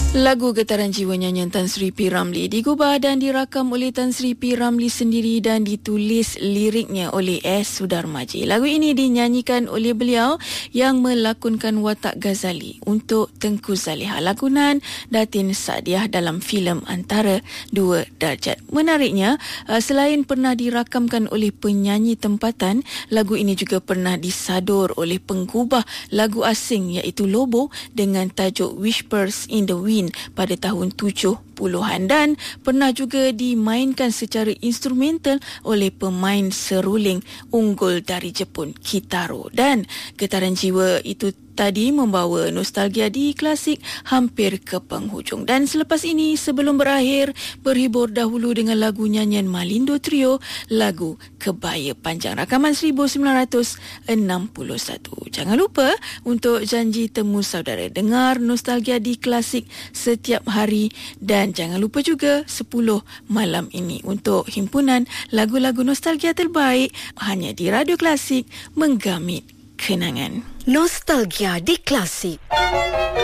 Lagu Getaran Jiwa nyanyian Tan Sri P. Ramlee digubah dan dirakam oleh Tan Sri P. Ramlee sendiri dan ditulis liriknya oleh S. Sudarmaji. Lagu ini dinyanyikan oleh beliau yang melakonkan watak Ghazali untuk Tengku Zaliha, lakonan Datin Saadiah dalam filem Antara Dua Darjat. Menariknya, selain pernah dirakamkan oleh penyanyi tempatan, lagu ini juga pernah disadur oleh penggubah lagu asing iaitu Lobo dengan tajuk Whispers in the Wind pada tahun 70-an dan pernah juga dimainkan secara instrumental oleh pemain seruling unggul dari Jepun, Kitaro. Dan Getaran Jiwa itu tadi membawa nostalgia di klasik hampir ke penghujung. Dan selepas ini, sebelum berakhir, berhibur dahulu dengan lagu nyanyian Malindo Trio, lagu Kebaya Panjang, rakaman 1961. Jangan lupa untuk janji temu saudara, dengar nostalgia di klasik setiap hari, dan jangan lupa juga 10 malam ini untuk himpunan lagu-lagu nostalgia terbaik hanya di Radio Klasik, menggamit kenangan. Nostalgia di Klasik.